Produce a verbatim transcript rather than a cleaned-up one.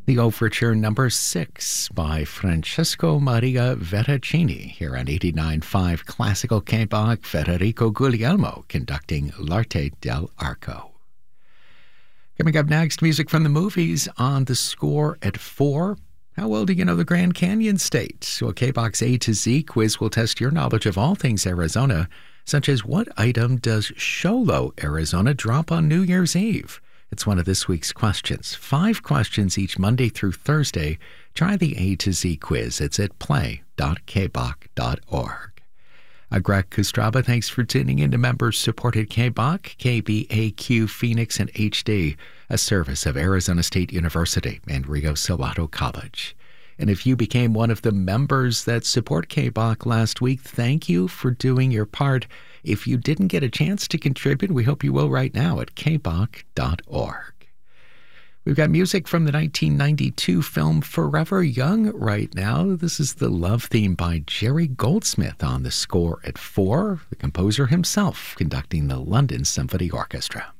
The Overture number six by Francesco Maria Veracini here on eighty-nine point five Classical K-Bach. Federico Guglielmo conducting L'Arte dell'Arco. Coming up next, music from the movies on The Score at four. How well do you know the Grand Canyon State? So a K-Bach's A to Z quiz will test your knowledge of all things Arizona, such as what item does Sholo, Arizona drop on New Year's Eve? It's one of this week's questions. Five questions each Monday through Thursday. Try the A to Z quiz. It's at play dot k bach dot org. I'm Greg Kostraba. Thanks for tuning in to members-supported K-Bach, K B A Q Phoenix and H D, a service of Arizona State University and Rio Salado College. And if you became one of the members that support K-Bach last week, thank you for doing your part. If you didn't get a chance to contribute, we hope you will right now at k bach dot org. We've got music from the nineteen ninety-two film Forever Young right now. This is the love theme by Jerry Goldsmith on The Score at four, the composer himself conducting the London Symphony Orchestra.